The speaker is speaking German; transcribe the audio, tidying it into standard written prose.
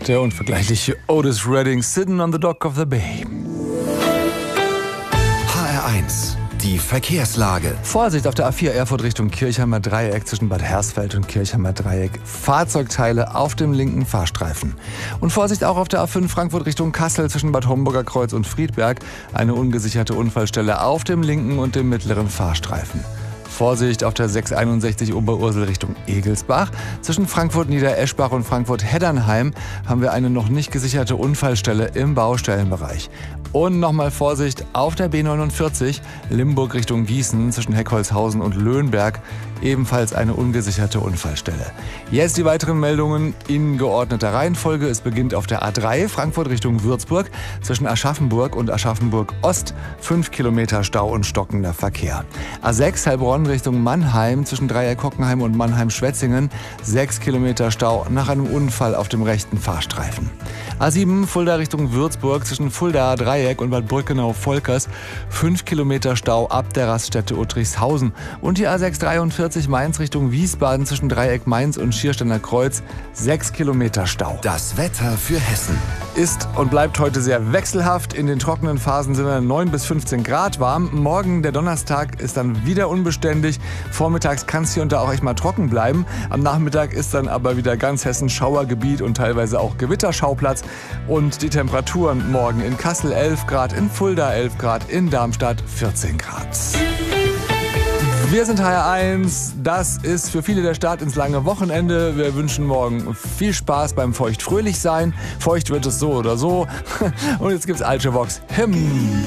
Der unvergleichliche Otis Redding, Sitting on the Dock of the Bay. HR1, die Verkehrslage. Vorsicht auf der A4 Erfurt Richtung Kirchheimer Dreieck zwischen Bad Hersfeld und Kirchheimer Dreieck. Fahrzeugteile auf dem linken Fahrstreifen. Und Vorsicht auch auf der A5 Frankfurt Richtung Kassel zwischen Bad Homburger Kreuz und Friedberg. Eine ungesicherte Unfallstelle auf dem linken und dem mittleren Fahrstreifen. Vorsicht auf der 661 Oberursel Richtung Egelsbach. Zwischen Frankfurt-Niedereschbach und Frankfurt-Heddernheim haben wir eine noch nicht gesicherte Unfallstelle im Baustellenbereich. Und nochmal Vorsicht auf der B49 Limburg Richtung Gießen zwischen Heckholzhausen und Löhnberg. Ebenfalls eine ungesicherte Unfallstelle. Jetzt die weiteren Meldungen in geordneter Reihenfolge. Es beginnt auf der A3 Frankfurt Richtung Würzburg zwischen Aschaffenburg und Aschaffenburg Ost. 5 Kilometer Stau und stockender Verkehr. A6 Heilbronn Richtung Mannheim zwischen Dreieck-Hockenheim und Mannheim-Schwetzingen. 6 Kilometer Stau nach einem Unfall auf dem rechten Fahrstreifen. A7 Fulda Richtung Würzburg zwischen Fulda Dreieck und Bad Brückenau-Volkers. 5 Kilometer Stau ab der Raststätte Uttrichshausen. Und die A6 43 Mainz Richtung Wiesbaden zwischen Dreieck Mainz und Schiersteiner Kreuz. 6 Kilometer Stau. Das Wetter für Hessen. Ist und bleibt heute sehr wechselhaft. In den trockenen Phasen sind wir 9 bis 15 Grad warm. Morgen, der Donnerstag, ist dann wieder unbeständig. Vormittags kann es hier und da auch echt mal trocken bleiben. Am Nachmittag ist dann aber wieder ganz Hessen Schauergebiet und teilweise auch Gewitterschauplatz. Und die Temperaturen morgen in Kassel 11 Grad, in Fulda 11 Grad, in Darmstadt 14 Grad. Wir sind HR1, das ist für viele der Start ins lange Wochenende. Wir wünschen morgen viel Spaß beim Feucht-Fröhlich-Sein. Feucht wird es so oder so. Und jetzt gibt's Alce Vox.